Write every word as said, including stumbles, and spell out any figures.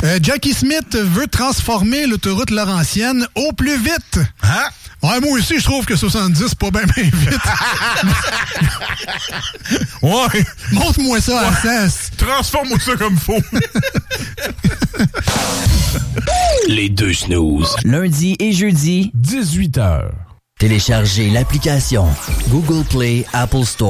Euh, Jackie Smith veut transformer l'autoroute Laurentienne au plus vite. Hein? Ouais, moi aussi, je trouve que soixante-dix, c'est pas bien, bien vite. Ouais. Montre-moi ça à seize. Transforme-moi ça comme faut. Les deux snooze. Lundi et jeudi, dix-huit heures. téléchargez l'application Google Play Apple Store.